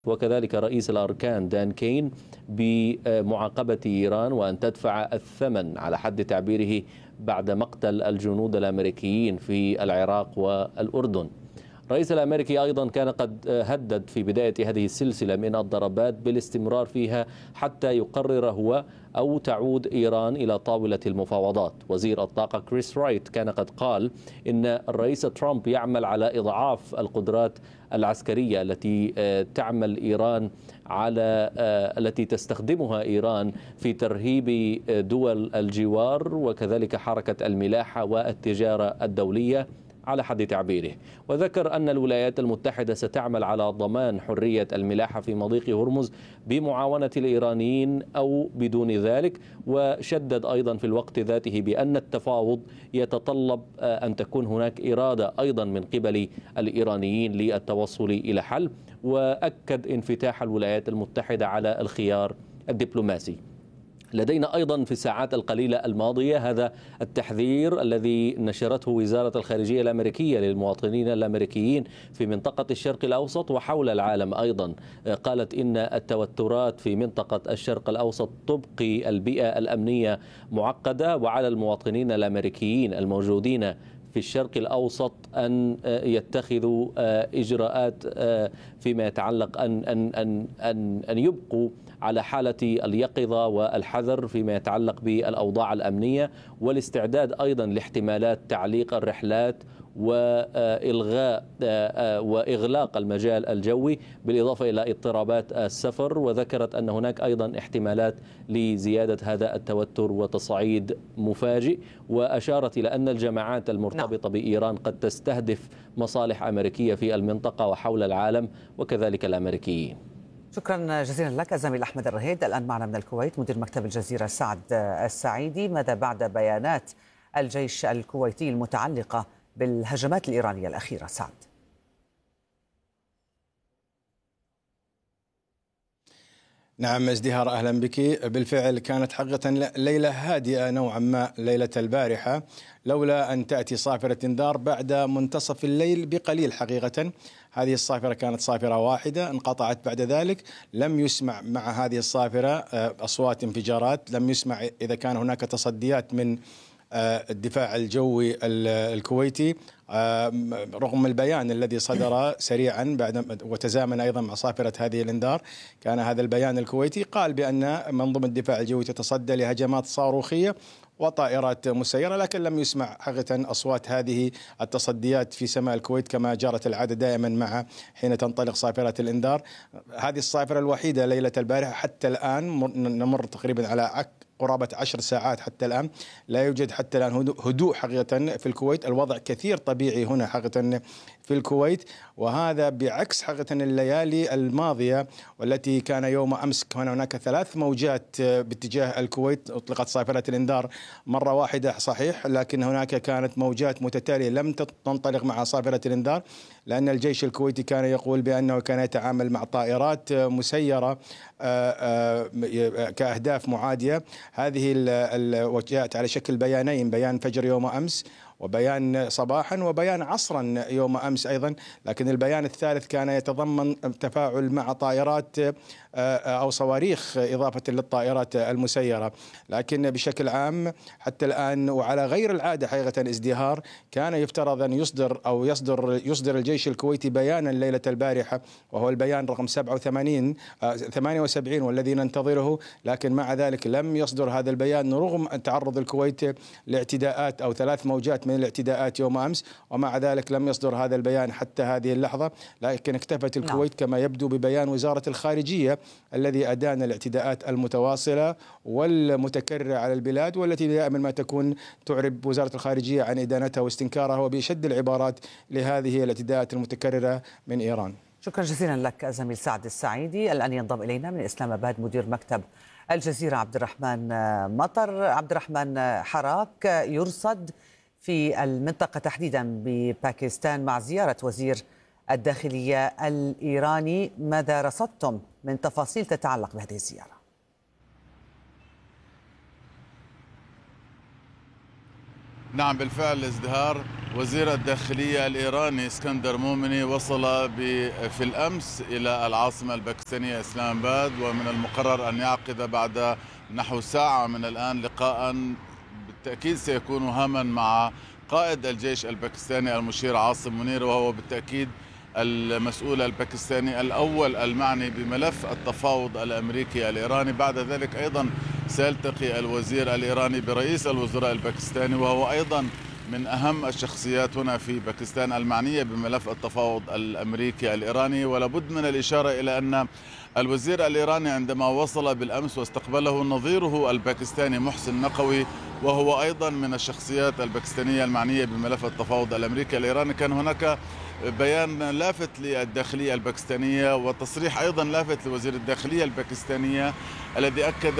وكذلك رئيس الأركان دان كين بمعاقبة إيران وأن تدفع الثمن على حد تعبيره بعد مقتل الجنود الأمريكيين في العراق والأردن. الرئيس الأمريكي أيضا كان قد هدد في بداية هذه السلسلة من الضربات بالاستمرار فيها حتى يقرر هو أو تعود إيران إلى طاولة المفاوضات. وزير الطاقة كريس رايت كان قد قال إن الرئيس ترامب يعمل على إضعاف القدرات العسكرية التي تعمل إيران على التي تستخدمها إيران في ترهيب دول الجوار وكذلك حركة الملاحة والتجارة الدولية على حد تعبيره. وذكر أن الولايات المتحدة ستعمل على ضمان حرية الملاحة في مضيق هرمز بمعاونة الإيرانيين أو بدون ذلك. وشدد أيضا في الوقت ذاته بأن التفاوض يتطلب أن تكون هناك إرادة أيضا من قبل الإيرانيين للتوصل إلى حل، وأكد انفتاح الولايات المتحدة على الخيار الدبلوماسي. لدينا أيضا في الساعات القليلة الماضية هذا التحذير الذي نشرته وزارة الخارجية الأمريكية للمواطنين الأمريكيين في منطقة الشرق الأوسط وحول العالم أيضا. قالت إن التوترات في منطقة الشرق الأوسط تبقي البيئة الأمنية معقدة، وعلى المواطنين الأمريكيين الموجودين في الشرق الأوسط أن يتخذوا إجراءات فيما يتعلق أن يبقوا على حالة اليقظة والحذر فيما يتعلق بالأوضاع الأمنية، والاستعداد أيضا لاحتمالات تعليق الرحلات وإلغاء وإغلاق المجال الجوي بالإضافة إلى اضطرابات السفر. وذكرت أن هناك أيضا احتمالات لزيادة هذا التوتر وتصعيد مفاجئ، وأشارت إلى أن الجماعات المرتبطة بإيران قد تستهدف مصالح أمريكية في المنطقة وحول العالم وكذلك الأمريكيين. شكرا جزيلا لك الزميل أحمد الرهيد. الآن معنا من الكويت مدير مكتب الجزيرة سعد السعيدي. ماذا بعد بيانات الجيش الكويتي المتعلقة بالهجمات الإيرانية الأخيرة؟ سعد. نعم ازدهار، أهلا بك. بالفعل كانت حقيقة ليلة هادئة نوعا ما ليلة البارحة، لولا أن تأتي صافرة انذار بعد منتصف الليل بقليل. حقيقة هذه الصافرة كانت صافرة واحدة انقطعت بعد ذلك، لم يسمع مع هذه الصافرة أصوات انفجارات، لم يسمع إذا كان هناك تصديات من الدفاع الجوي الكويتي، رغم البيان الذي صدر سريعا بعد وتزامن أيضا مع صافرة هذه الانذار. كان هذا البيان الكويتي قال بأن منظومة الدفاع الجوي تتصدى لهجمات صاروخية وطائرات مسيرة، لكن لم يسمع حقيقة أصوات هذه التصديات في سماء الكويت كما جرت العادة دائما مع حين تنطلق صافرة الانذار. هذه الصافرة الوحيدة ليلة البارحة حتى الآن، نمر تقريبا على قرابة 10 ساعات حتى الآن، لا يوجد حتى الآن هدوء حقيقة في الكويت. الوضع كثير طبيعي هنا حقيقة في الكويت، وهذا بعكس حقيقة الليالي الماضية والتي كان يوم أمس كان هناك 3 موجات باتجاه الكويت. أطلقت صافرة الانذار مرة واحدة صحيح، لكن هناك كانت موجات متتالية لم تنطلق مع صافرة الانذار، لأن الجيش الكويتي كان يقول بأنه كان يتعامل مع طائرات مسيرة كأهداف معادية. هذه جاءت على شكل بيانين، بيان فجر يوم أمس وبيان صباحا وبيان عصرا يوم أمس أيضا، لكن البيان الثالث كان يتضمن تفاعل مع طائرات أو صواريخ إضافة للطائرات المسيرة. لكن بشكل عام حتى الآن وعلى غير العادة حقيقة ازدهار، كان يفترض أن يصدر الجيش الكويتي بيانا ليلة البارحة، وهو البيان رقم 78 والذي ننتظره، لكن مع ذلك لم يصدر هذا البيان رغم أن تعرض الكويت لاعتداءات أو 3 موجات من الاعتداءات يوم أمس، ومع ذلك لم يصدر هذا البيان حتى هذه اللحظة. لكن اكتفت الكويت كما يبدو ببيان وزارة الخارجية الذي أدان الاعتداءات المتواصلة والمتكررة على البلاد، والتي دائما ما تكون تعرب وزارة الخارجية عن إدانتها واستنكارها وبشد العبارات لهذه الاعتداءات المتكررة من إيران. شكرا جزيلا لك زميل سعد السعيدي. الآن ينضم إلينا من إسلام آباد مدير مكتب الجزيرة عبد الرحمن مطر. عبد الرحمن، حراك يرصد في المنطقة تحديدا بباكستان مع زيارة وزير الداخلية الإيراني، ماذا رصدتم من تفاصيل تتعلق بهذه الزيارة؟ نعم بالفعل ازدهار. وزير الداخلية الإيراني اسكندر مومني وصل في الأمس إلى العاصمة الباكستانية إسلام آباد، ومن المقرر أن يعقد بعد نحو ساعة من الآن لقاء بالتأكيد سيكون هاما مع قائد الجيش الباكستاني المشير عاصم منير، وهو بالتأكيد المسؤول الباكستاني الأول المعني بملف التفاوض الأمريكي الإيراني. بعد ذلك أيضا سيلتقي الوزير الإيراني برئيس الوزراء الباكستاني، وهو أيضا من أهم الشخصيات هنا في باكستان المعنية بملف التفاوض الأمريكي الإيراني. ولابد من الإشارة إلى أن الوزير الإيراني عندما وصل بالأمس واستقبله نظيره الباكستاني محسن نقوي، وهو أيضا من الشخصيات الباكستانية المعنية بملف التفاوض الأمريكي الإيراني، كان هناك بيان لافت للداخلية الباكستانية وتصريح أيضا لافت لوزير الداخلية الباكستانية الذي أكد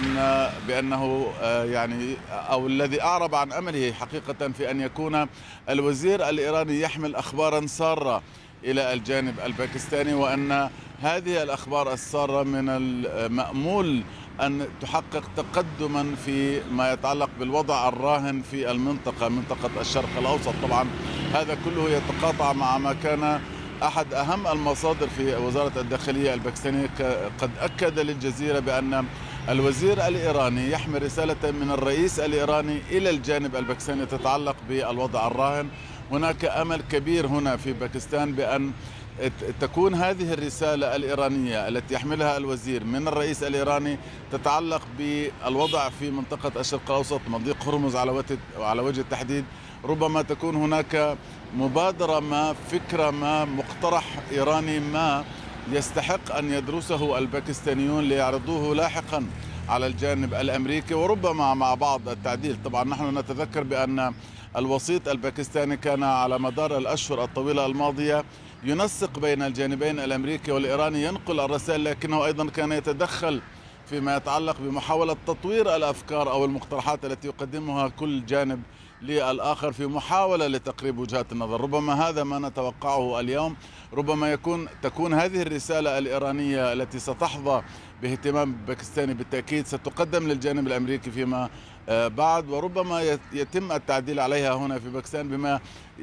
بأنه يعني أو الذي أعرب عن أمله حقيقة في أن يكون الوزير الإيراني يحمل أخبارا سارة إلى الجانب الباكستاني، وأن هذه الأخبار السارة من المأمول أن تحقق تقدما في ما يتعلق بالوضع الراهن في منطقة الشرق الأوسط. طبعا هذا كله يتقاطع مع ما كان أحد أهم المصادر في وزارة الداخلية الباكستانية قد أكد للجزيرة بأن الوزير الإيراني يحمل رسالة من الرئيس الإيراني إلى الجانب الباكستاني تتعلق بالوضع الراهن. هناك أمل كبير هنا في باكستان بأن تكون هذه الرسالة الإيرانية التي يحملها الوزير من الرئيس الإيراني تتعلق بالوضع في منطقة الشرق الأوسط، مضيق هرمز على وجه التحديد. ربما تكون هناك مبادرة ما، فكرة ما، مقترح إيراني ما يستحق أن يدرسه الباكستانيون ليعرضوه لاحقا على الجانب الأمريكي، وربما مع بعض التعديل. طبعا نحن نتذكر بأن الوسيط الباكستاني كان على مدار الأشهر الطويلة الماضية ينسق بين الجانبين الأمريكي والإيراني، ينقل الرسائل، لكنه أيضا كان يتدخل فيما يتعلق بمحاولة تطوير الأفكار أو المقترحات التي يقدمها كل جانب للآخر في محاولة لتقريب وجهات النظر. ربما هذا ما نتوقعه اليوم. ربما تكون هذه الرسالة الإيرانية التي ستحظى باهتمام باكستاني بالتأكيد ستقدم للجانب الأمريكي فيما بعد، وربما يتم التعديل عليها هنا في باكستان بما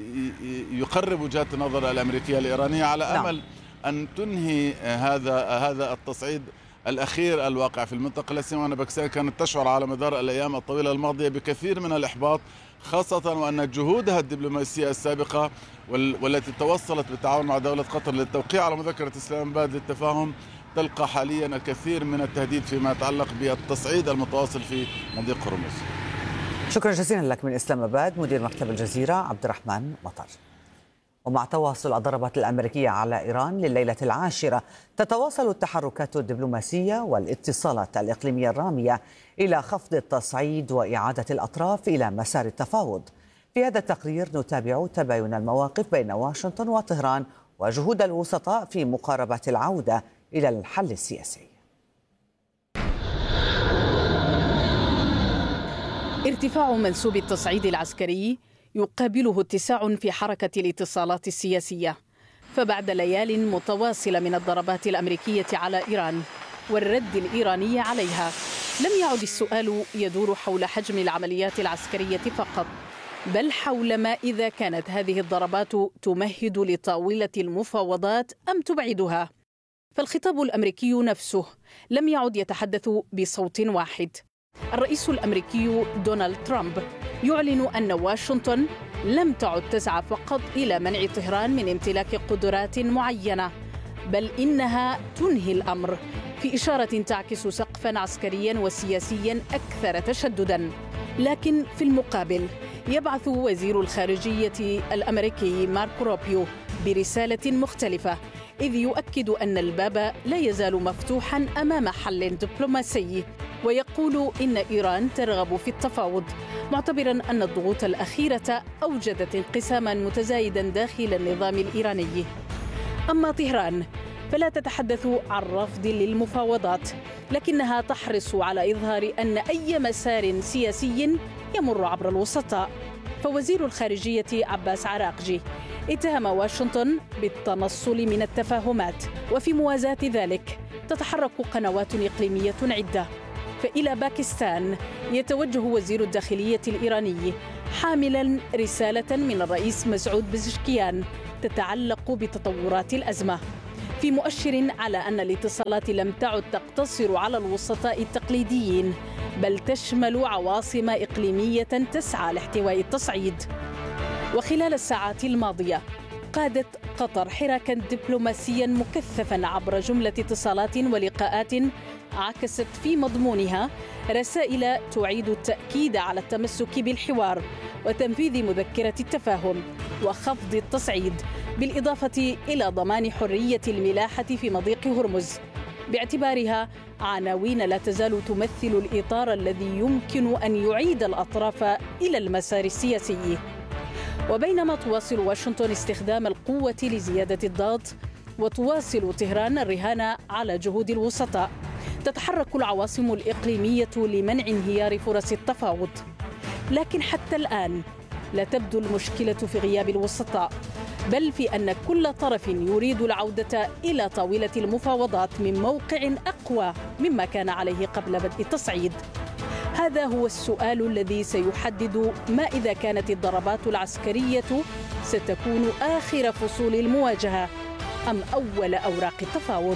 يقرب وجهات النظر الأمريكية الإيرانية، على أمل أن تنهي هذا التصعيد الأخير الواقع في المنطقة. لا سيما أن باكستان كانت تشعر على مدار الأيام الطويلة الماضية بكثير من الإحباط، خاصة وأن جهودها الدبلوماسية السابقة والتي توصلت بالتعاون مع دولة قطر للتوقيع على مذكرة إسلام آباد للتفاهم تلقى حاليا الكثير من التهديد فيما يتعلق بالتصعيد المتواصل في مضيق هرمز. شكرا جزيلا لك من إسلام آباد مدير مكتب الجزيرة عبد الرحمن مطر. ومع تواصل الضربات الأمريكية على إيران لليلة العاشرة، تتواصل التحركات الدبلوماسية والاتصالات الإقليمية الرامية إلى خفض التصعيد وإعادة الأطراف إلى مسار التفاوض. في هذا التقرير نتابع تباين المواقف بين واشنطن وطهران وجهود الوسطاء في مقاربة العودة إلى الحل السياسي. ارتفاع منسوب التصعيد العسكري يقابله اتساع في حركة الاتصالات السياسية، فبعد ليال متواصلة من الضربات الأمريكية على إيران والرد الإيراني عليها، لم يعد السؤال يدور حول حجم العمليات العسكرية فقط، بل حول ما إذا كانت هذه الضربات تمهد لطاولة المفاوضات أم تبعدها. فالخطاب الأمريكي نفسه لم يعد يتحدث بصوت واحد. الرئيس الأمريكي دونالد ترامب يعلن أن واشنطن لم تعد تسعى فقط إلى منع طهران من امتلاك قدرات معينة، بل إنها تنهي الأمر، في إشارة تعكس سقفاً عسكرياً وسياسياً أكثر تشدداً. لكن في المقابل يبعث وزير الخارجية الأمريكي ماركو روبيو برسالة مختلفة، إذ يؤكد أن الباب لا يزال مفتوحاً أمام حل دبلوماسي، ويقول إن إيران ترغب في التفاوض، معتبراً أن الضغوط الأخيرة أوجدت انقساماً متزايداً داخل النظام الإيراني. أما طهران فلا تتحدث عن رفض للمفاوضات، لكنها تحرص على إظهار أن أي مسار سياسي يمر عبر الوسطاء. فوزير الخارجية عباس عراقجي اتهم واشنطن بالتنصل من التفاهمات، وفي موازاة ذلك تتحرك قنوات إقليمية عدة، فإلى باكستان يتوجه وزير الداخلية الإيراني حاملا رسالة من الرئيس مسعود بزشكيان تتعلق بتطورات الأزمة، في مؤشر على أن الاتصالات لم تعد تقتصر على الوسطاء التقليديين، بل تشمل عواصم إقليمية تسعى لاحتواء التصعيد. وخلال الساعات الماضية قادت قطر حراكا دبلوماسيا مكثفا عبر جملة اتصالات ولقاءات عكست في مضمونها رسائل تعيد التأكيد على التمسك بالحوار وتنفيذ مذكرة التفاهم وخفض التصعيد، بالإضافة إلى ضمان حرية الملاحة في مضيق هرمز، باعتبارها عناوين لا تزال تمثل الإطار الذي يمكن أن يعيد الأطراف إلى المسار السياسي. وبينما تواصل واشنطن استخدام القوة لزيادة الضغط وتواصل طهران الرهان على جهود الوسطاء، تتحرك العواصم الإقليمية لمنع انهيار فرص التفاوض. لكن حتى الآن لا تبدو المشكلة في غياب الوسطاء، بل في أن كل طرف يريد العودة إلى طاولة المفاوضات من موقع أقوى مما كان عليه قبل بدء التصعيد. هذا هو السؤال الذي سيحدد ما إذا كانت الضربات العسكرية ستكون آخر فصول المواجهة أم أول أوراق التفاوض.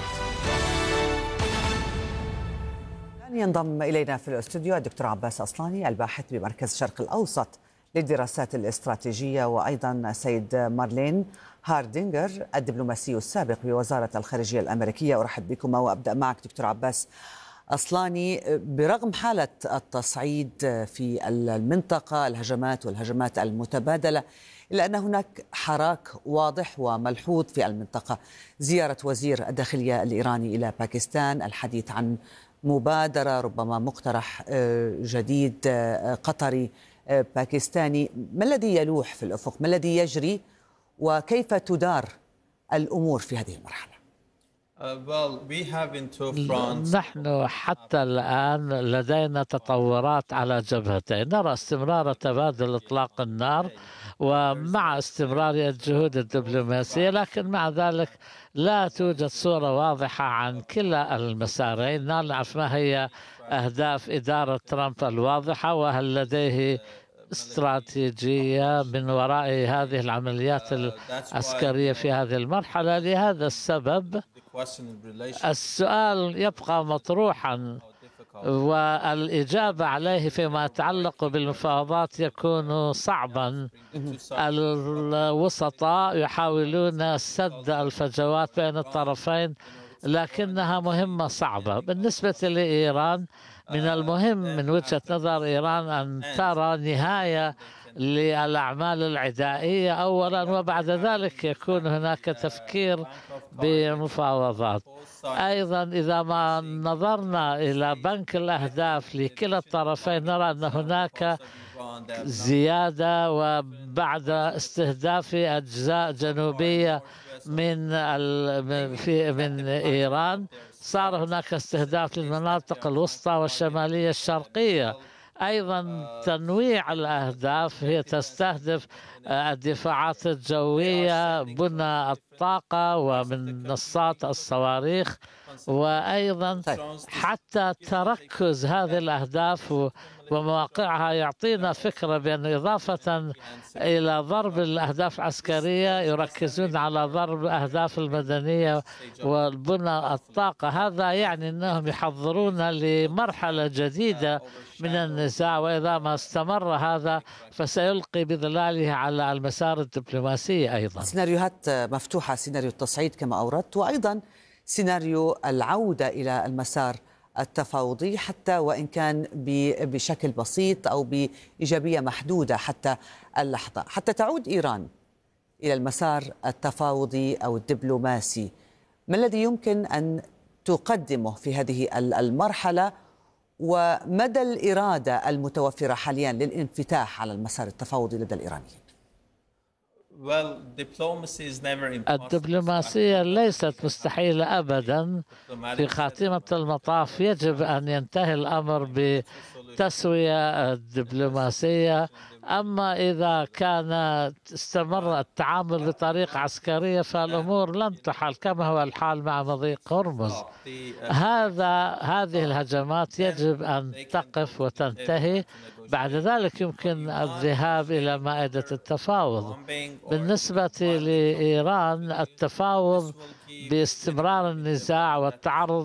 ينضم إلينا في الاستوديو الدكتور عباس أصلاني، الباحث بمركز الشرق الأوسط للدراسات الاستراتيجية، وأيضا السيد مارلين هاردينغر الدبلوماسي السابق بوزارة الخارجية الأمريكية. أرحب بكما وأبدأ معك دكتور عباس أصلاني. برغم حالة التصعيد في المنطقة، الهجمات والهجمات المتبادلة، إلا أن هناك حراك واضح وملحوظ في المنطقة. زيارة وزير الداخلية الإيراني إلى باكستان، الحديث عن مبادرة ربما مقترح جديد قطري باكستاني. ما الذي يلوح في الأفق؟ ما الذي يجري؟ وكيف تدار الأمور في هذه المرحلة؟ نحن حتى الآن لدينا تطورات على جبهتين. نرى استمرار تبادل إطلاق النار ومع استمرار الجهود الدبلوماسية، لكن مع ذلك لا توجد صورة واضحة عن كلا المسارين. نعرف ما هي أهداف إدارة ترامب الواضحة، وهل لديه استراتيجية من وراء هذه العمليات العسكرية في هذه المرحلة. لهذا السبب السؤال يبقى مطروحا، والإجابة عليه فيما يتعلق بالمفاوضات يكون صعبا. الوسطاء يحاولون سد الفجوات بين الطرفين، لكنها مهمة صعبة. بالنسبة لإيران، من المهم من وجهة نظر إيران أن ترى نهاية للأعمال العدائية أولا، وبعد ذلك يكون هناك تفكير بمفاوضات. أيضا إذا ما نظرنا إلى بنك الأهداف لكلا الطرفين، نرى أن هناك زيادة، وبعد استهداف أجزاء جنوبية من إيران صار هناك استهداف للمناطق الوسطى والشمالية الشرقية. أيضا تنويع الأهداف، هي تستهدف الدفاعات الجوية، بنى الطاقة ومنصات الصواريخ، وأيضا حتى تركز هذه الأهداف ومواقعها يعطينا فكرة بأن إضافة إلى ضرب الأهداف العسكرية يركزون على ضرب الأهداف المدنية والبنى الطاقة. هذا يعني أنهم يحضرون لمرحلة جديدة من النزاع، وإذا ما استمر هذا فسيلقي بظلاله على المسار الدبلوماسي. أيضا سيناريوهات مفتوحة، سيناريو التصعيد كما أوردت، وأيضا سيناريو العودة إلى المسار التفاوضي، حتى وإن كان بشكل بسيط أو بإيجابية محدودة حتى اللحظة، حتى تعود إيران إلى المسار التفاوضي أو الدبلوماسي. ما الذي يمكن أن تقدمه في هذه المرحلة، ومدى الإرادة المتوفرة حاليا للانفتاح على المسار التفاوضي لدى الإيرانيين؟ الدبلوماسية ليست مستحيلة أبدا. في خاتمة المطاف يجب أن ينتهي الأمر التسوية الدبلوماسية. أما إذا كان استمر التعامل بطريقة عسكرية فالأمور لن تحل كما هو الحال مع مضيق هرمز. هذه الهجمات يجب أن تقف وتنتهي. بعد ذلك يمكن الذهاب إلى مائدة التفاوض. بالنسبة لإيران التفاوض باستمرار النزاع والتعرض